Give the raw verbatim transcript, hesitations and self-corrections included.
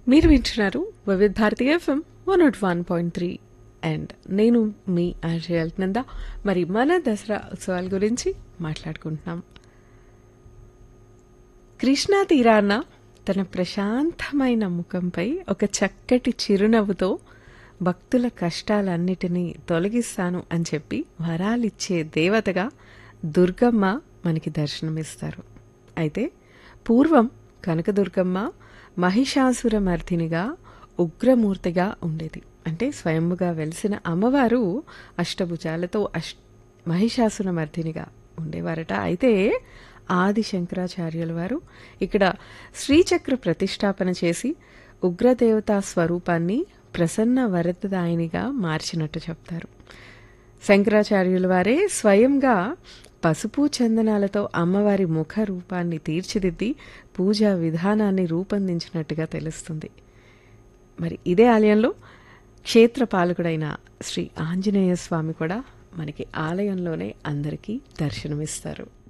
మీరు వింటున్నారు వివిధ Bharati FM one not one point three and నేను మీ ఆర్జే నంద. మరి మన దసరా ఉత్సవాల గురించి మాట్లాడుకుంటున్నాం. కృష్ణా తీరాన తన ప్రశాంతమైన ముఖంపై ఒక చక్కటి చిరునవ్వుతో భక్తుల కష్టాలన్నిటినీ తొలగిస్తాను అని చెప్పి వరాలిచ్చే దేవతగా దుర్గమ్మ మనకి దర్శనమిస్తారు. అయితే పూర్వం కనకదుర్గమ్మ మహిషాసుర మర్దినిగా ఉగ్రమూర్తిగా ఉండేది. అంటే స్వయంగా వెలిసిన అమ్మవారు అష్టభుజాలతో అష్ మహిషాసుర మర్దినిగా ఉండేవారట. అయితే ఆది శంకరాచార్యుల వారు ఇక్కడ శ్రీచక్ర ప్రతిష్టాపన చేసి ఉగ్రదేవతా స్వరూపాన్ని ప్రసన్న వరదదాయినిగా మార్చినట్టు చెప్తారు. శంకరాచార్యుల వారే స్వయంగా పసుపు చందనాలతో అమ్మవారి ముఖ రూపాన్ని తీర్చిదిద్ది పూజా విధానాన్ని రూపొందించినట్టుగా తెలుస్తుంది. మరి ఇదే ఆలయంలో క్షేత్ర పాలకుడైన శ్రీ ఆంజనేయ స్వామి కూడా మనకి ఆలయంలోనే అందరికీ దర్శనమిస్తారు.